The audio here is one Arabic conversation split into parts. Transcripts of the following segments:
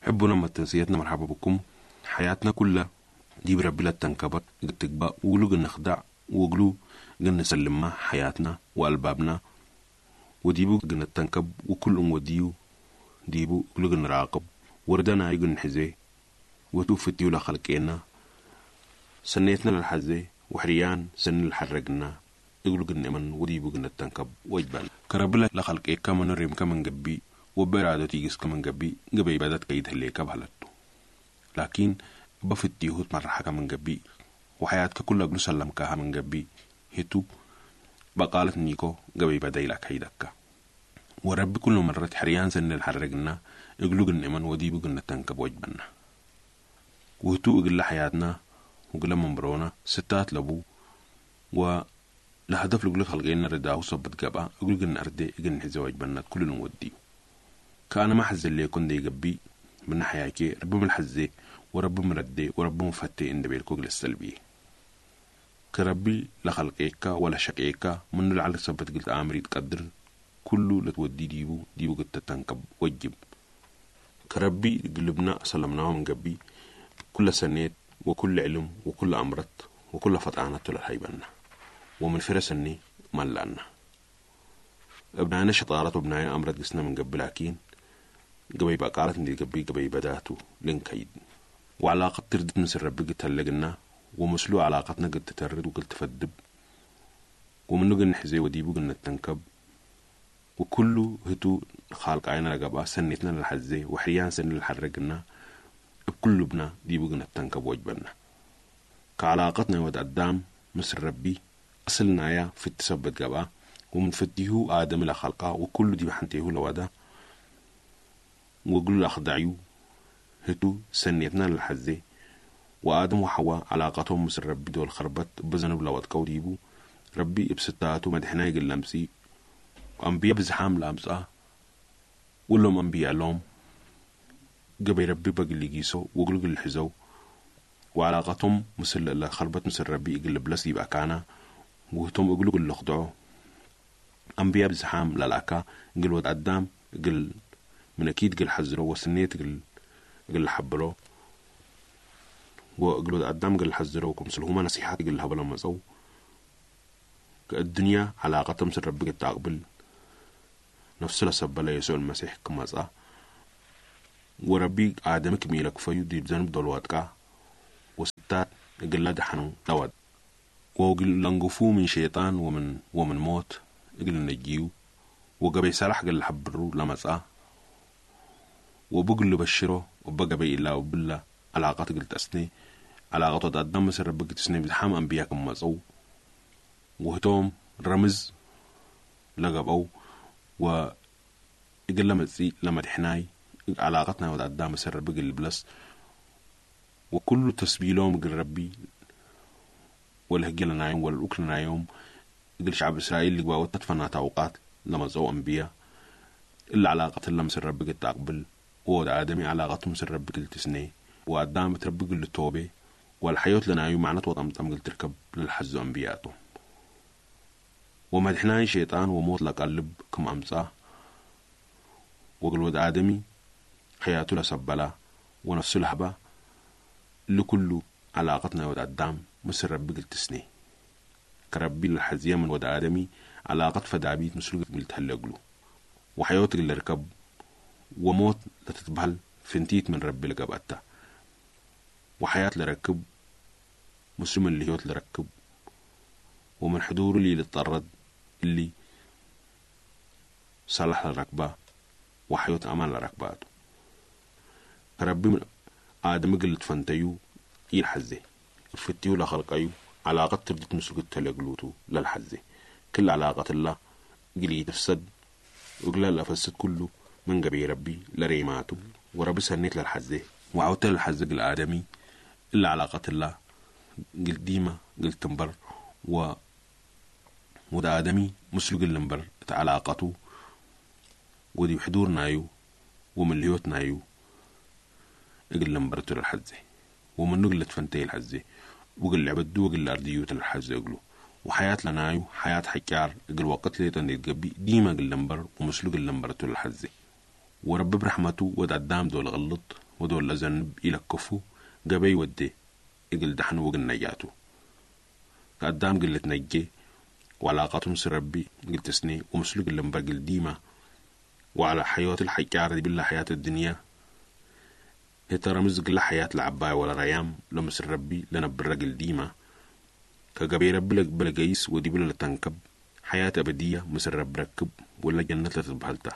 حبونا ما تنسيتنا مرحبا بكم. حياتنا كلها دي بربي لا تنكبر تكبا وقلو نخدع وقلو نسلم ما حياتنا وألبابنا وديبو نتنكب وكل وديو ديبو قلو نراقب وردنا يقول نحزي وتوفتيو لخلقينا سنيتنا للحزي وحريان سن الحرقنا يقولوا قلنا من وديبو قلنا التنكب وجبان كربلا لخلقه كمان الريم كمان قبي وبرادو تيجس كمان قبي بدات كيد هليك بهلتو لكن بفتيه مرحة كمان قبي وحياتك كلها قلو سلمكها من قبي هتو بقالت نيكو قبي بداي لك هيدك وربي كل مرة حريان سن الحرقنا يقولوا قلنا من وديبو قلنا التنكب وجبنا وهتو قل حياتنا وقل من برونا ستات لبو و لهدف لقول خلقينا رداه وصبت قبا أقول قلنا أردي قلنا زواج بنات كل نودي كأنا ما حز اللي يكون دي قبي من ناحية كي رب الحزي ورب مردي ورب مفتي إن بيركوج للسلبية كربي لخلقيك ولا شقيك من العلق صبت قلت آمري تقدر كله لتودي ديبو قلت تنكب وجب كربي قلبنا سلمناه من قبي كل سنيت وكل علم وكل أمرت وكل فتعانة للهيبنا ومن فرسني ملأنا ابنائنا شطارة وابنائنا أمرت قسنا من قبل لكن قبي بقالت ندي قبي بداتو لنكيد وعلاقة تردت من سر ربي قلت هلقنا ومسلو علاقتنا قلت تترد وقلت تفدب ومنو قلنا حزي وديبو قلنا التنكب وكله هتو خالق عينا لقبا سنتنا للحزي وحريان سن للحرقنا بكل بنا ديبو قلنا التنكب وجبنا كعلاقتنا ود قدام مصر ربي أصلنا يا في التثبت قبا ومن فتيه آدم إلى خلقه وكل دي بحنتيه لودا وقل أخدعيو هتو سنيتنا للحزي وآدم وحواء علاقتهم مصر ربي دول خربت بزنب لواد كوديبو ربي بستاتو مدحنا يقل لمسي وأنبياء بزحام لامسا ولهم أنبياء لهم قبي ربي بقل لقيسو وقل الحزو وعلاقتهم مثل خربت مثل ربي يقل بلس يبقى كانا وهم يقولوا قل لخضعوا أنبياء بزحام للعكا قل ود قدام قل من أكيد قل حزروا وسنيت قل حبروا وقل ود قدام قل حزروا كمثل هما نصيحات قل هبلا مزو الدنيا علاقتهم مثل ربي قد تقبل نفس لسبلا يسوع المسيح كما صح وربي آدم كميلك فيو دي بزنب دولواتك وستات قل دحنو لود وقل لنقفو من شيطان ومن موت قل نجيو وقبي سلح قل حبرو لمسا وبقل بشرو وبقبي إلا وبلا علاقات قل تسني علاقات تقدم مسر ربك تسني بزحام أنبياكم مزعو وهتوم رمز لقبو وقل لمسي لمدحناي علاقتنا وتقدم مسر ربك البلس وكل تسبيلهم قل ربي ولا هجلنا يوم ولا أكلنا يوم قل شعب إسرائيل اللي قاوت تدفنا توقات لما زو أنبياء إلا علاقة الله مسر ربك التقبل وود آدمي علاقة مسر ربك التسني وقدام تربك التوبة والحياة لنا يوم معنات وطمطم قل تركب للحز أنبياته ومدحناي شيطان وموت لك قلب كم أمساه وقل ود آدمي حياته لسبلا ونفس لحبه لكل علاقتنا ود قدام مسر ربك التسني كربي الحزية من ود آدمي علاقة فدابيت مسلوك قلت هلقلو وحياتك اللي ركب وموت لتتبهل فنتيت من ربي لقبأتا وحياة لركب مسلم اللي هيوت لركب ومن حضور اللي للطرد اللي صلح للركبة وحياة أمان لركباته كربي من آدم قلت فنتيو يلحزي فتيو لخلقايو علاقة تردت مسلوك التلقلوتو للحزي كل علاقة الله قلي تفسد وقلا لفسد كله من قبي ربي لريماته وربي سنيت للحزي وعوت للحزي الآدمي إلا علاقة الله قلت ديما قلت تنبر وده آدمي مسلوك اللنبر علاقته ودي بحضور نايو ومن ليوت نايو قل لنبرتو للحزي ومن نقلت فنتي الحزي وقل عبدو وقل أرديوت للحزي قلو وحياة لنايو حياة حكار قل وقت ليتن يتقبي ديما قل لنبر ومسلوك اللنبرتو للحزي ورب برحمته ود قدام دول غلط ودول لزنب إلى كفو قبي ودي إقل دحن وقل نياتو قدام قلت نجي وعلاقاتهم سر ربي قلت سني ومسلوق اللي مبقل ديما وعلى حياة الحجارة دي بالله حياة الدنيا هترى مزق حياة العباية ولا ريام لما سر ربي لنا بالرجل ديما كقبي ربي لك بلقيس ودي بلا تنكب حياة أبدية مسر رب ركب ولا جنة تتبهلتها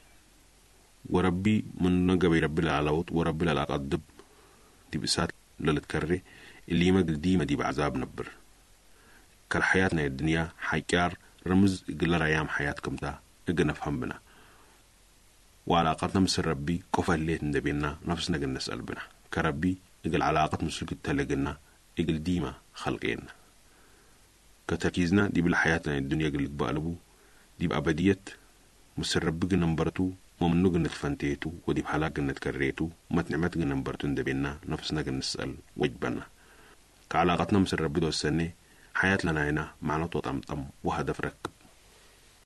وربي من نقبي ربي العلاوت وربي العقدب دي بسات للتكري اللي مقل ديما دي بعذاب نبر كالحياتنا الدنيا حيكار رمز قل ريام حياتكم دا اقنا نفهم بنا وعلاقتنا مسر ربي كفا اللي تندبينا نفسنا قل نسأل بنا كربي اقل علاقة مسلك التلقنا اقل ديما خلقينا كتركيزنا دي بالحياتنا الدنيا قل بقلبو دي بأبدية مسر ربي قل نمبرتو ومنو قل نتفنتيتو ودي بحالا قل نتكريتو ومتنعمت قل نمبرتو ندبينا نفسنا قل نسأل وجبنا كعلاقتنا مسر ربي دو السنة حياة لنا هنا معنى طمطم وهدف ركب